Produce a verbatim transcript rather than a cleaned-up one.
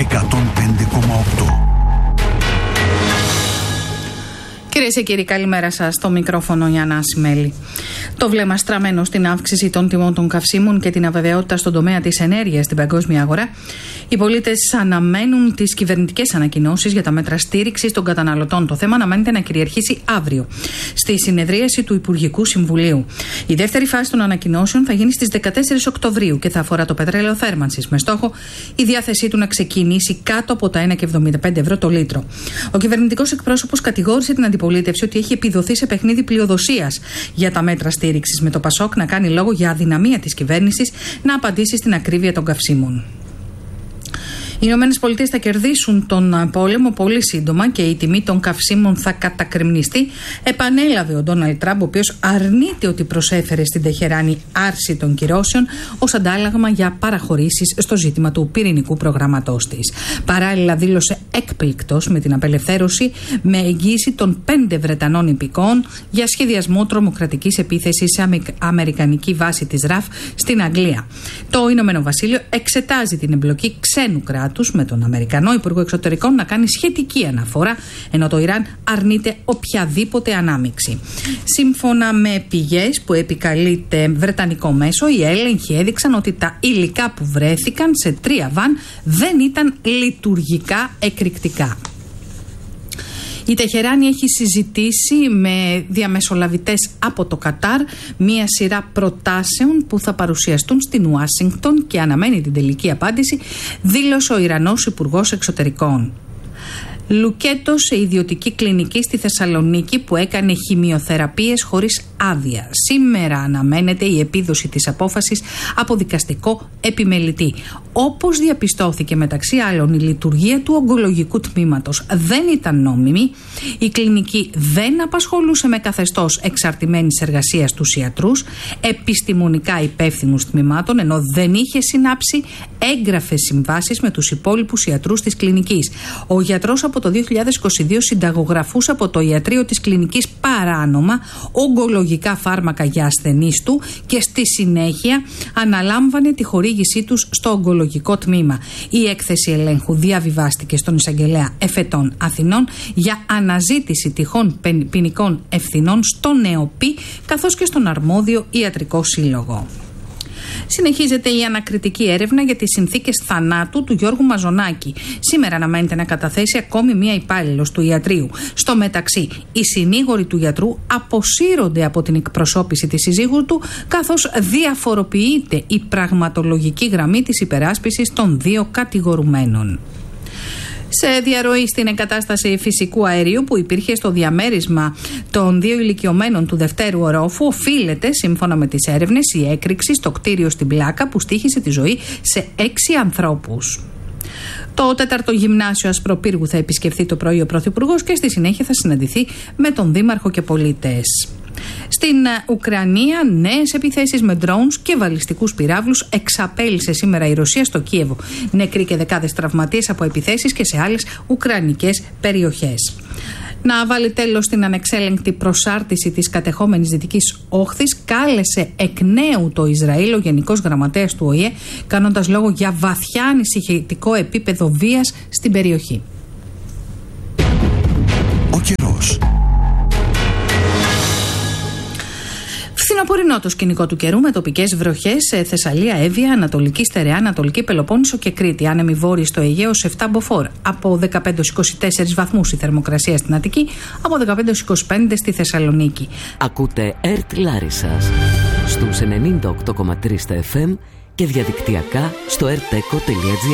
εκατόν πέντε κόμμα οκτώ. Κυρίες και κύριοι, καλημέρα σας. Στο μικρόφωνο η Ανά Ασημέλη. Το βλέμμα στραμμένο στην αύξηση των τιμών των καυσίμων και την αβεβαιότητα στον τομέα της ενέργειας στην παγκόσμια αγορά, οι πολίτες αναμένουν τις κυβερνητικές ανακοινώσεις για τα μέτρα στήριξης των καταναλωτών. Το θέμα αναμένεται να κυριαρχήσει αύριο στη συνεδρίαση του Υπουργικού Συμβουλίου. Η δεύτερη φάση των ανακοινώσεων θα γίνει στις δεκατέσσερις Οκτωβρίου και θα αφορά το πετρέλαιο θέρμανσης, με στόχο η διάθεσή του να ξεκινήσει κάτω από τα ένα κόμμα εβδομήντα πέντε ευρώ το λίτρο. Ο κυβερνητικός εκπρόσωπος κατηγόρησε την αντιπολίτευση ότι έχει επιδοθεί σε παιχνίδι πλειοδοσίας για τα μέτρα στήριξης, με το Πασόκ να κάνει λόγο για αδυναμία της κυβέρνησης να απαντήσει στην ακρίβεια των καυσίμων. Οι Ηνωμένες Πολιτείες θα κερδίσουν τον πόλεμο πολύ σύντομα και η τιμή των καυσίμων θα κατακρημνιστεί, επανέλαβε ο Ντόναλντ Τραμπ, ο οποίος αρνείται ότι προσέφερε στην Τεχεράνη άρση των κυρώσεων ως αντάλλαγμα για παραχωρήσεις στο ζήτημα του πυρηνικού προγραμματός της. Παράλληλα, δήλωσε έκπληκτος με την απελευθέρωση με εγγύηση των πέντε Βρετανών υπηκόων για σχεδιασμό τρομοκρατικής επίθεσης σε αμερικανική βάση της ΡΑΦ στην Αγγλία. Το Ηνωμένο Βασίλειο εξετάζει την εμπλοκή ξένου κράτους με τον Αμερικανό Υπουργό Εξωτερικών να κάνει σχετική αναφορά, ενώ το Ιράν αρνείται οποιαδήποτε ανάμειξη. Σύμφωνα με πηγές που επικαλείται βρετανικό μέσο, οι έλεγχοι έδειξαν ότι τα υλικά που βρέθηκαν σε τρία βαν δεν ήταν λειτουργικά εκρηκτικά. Η Τεχεράνη έχει συζητήσει με διαμεσολαβητές από το Κατάρ μία σειρά προτάσεων που θα παρουσιαστούν στην Ουάσιγκτον και αναμένει την τελική απάντηση, δήλωσε ο Ιρανός Υπουργός Εξωτερικών. Λουκέτο σε ιδιωτική κλινική στη Θεσσαλονίκη που έκανε χημειοθεραπείες χωρίς άδεια. Σήμερα αναμένεται η επίδοση της απόφασης από δικαστικό επιμελητή. Όπως διαπιστώθηκε μεταξύ άλλων, η λειτουργία του ογκολογικού τμήματος δεν ήταν νόμιμη, η κλινική δεν απασχολούσε με καθεστώς εξαρτημένης εργασίας τους ιατρούς, επιστημονικά υπεύθυνους τμήματων, ενώ δεν είχε συνάψει έγγραφες συμβάσεις με τους υπόλοιπους ιατρούς της κλινικής. Ο γιατρός από το δύο χιλιάδες είκοσι δύο συνταγογραφούσε από το ιατρείο της κλινικής παράνομα ογκολογικά φάρμακα για ασθενείς του και στη συνέχεια αναλάμβανε τη χορήγησή τους στο ογκολογικό τμήμα. Η έκθεση ελέγχου διαβιβάστηκε στον εισαγγελέα Εφετών Αθηνών για αναζήτηση τυχόν ποινικών ευθυνών στον ΕΟΠΗ καθώς και στον αρμόδιο ιατρικό σύλλογο. Συνεχίζεται η ανακριτική έρευνα για τις συνθήκες θανάτου του Γιώργου Μαζονάκη. Σήμερα αναμένεται να καταθέσει ακόμη μία υπάλληλος του ιατρείου. Στο μεταξύ, οι συνήγοροι του γιατρού αποσύρονται από την εκπροσώπηση της συζύγου του, καθώς διαφοροποιείται η πραγματολογική γραμμή της υπεράσπισης των δύο κατηγορουμένων. Σε διαρροή στην εγκατάσταση φυσικού αερίου που υπήρχε στο διαμέρισμα των δύο ηλικιωμένων του δευτέρου ορόφου, οφείλεται, σύμφωνα με τις έρευνες, η έκρηξη στο κτίριο στην Πλάκα που στοίχησε τη ζωή σε έξι ανθρώπους. Το τέταρτο γυμνάσιο Ασπροπύργου θα επισκεφθεί το πρωί ο Πρωθυπουργός και στη συνέχεια θα συναντηθεί με τον Δήμαρχο και πολίτες. Στην Ουκρανία, νέες επιθέσεις με drones και βαλιστικούς πυράβλους εξαπέλυσε σήμερα η Ρωσία στο Κίεβο. Νεκροί και δεκάδες τραυματίες από επιθέσεις και σε άλλες ουκρανικές περιοχές. Να βάλει τέλος στην ανεξέλεγκτη προσάρτηση της κατεχόμενης Δυτικής Όχθης, κάλεσε εκ νέου το Ισραήλ ο Γενικός Γραμματέας του Ο Η Ε, κάνοντας λόγο για βαθιά ανησυχητικό επίπεδο βίας στην περιοχή. Ο καιρός. Φθινοπορεινό το σκηνικό του καιρού με τοπικές βροχές σε Θεσσαλία, Εύβοια, Ανατολική Στερεά, Ανατολική Πελοπόννησο και Κρήτη. Άνεμοι βόρειοι στο Αιγαίο έως επτά μποφόρ. Από δεκαπέντε έως είκοσι τέσσερις βαθμούς η θερμοκρασία στην Αττική, από δεκαπέντε έως είκοσι πέντε στη Θεσσαλονίκη. Ακούτε ΕΡΤ Λάρισσας στους ενενήντα οκτώ κόμμα τρία στα εφ εμ και διαδικτυακά στο ερτέκο τελεία τζι άρ.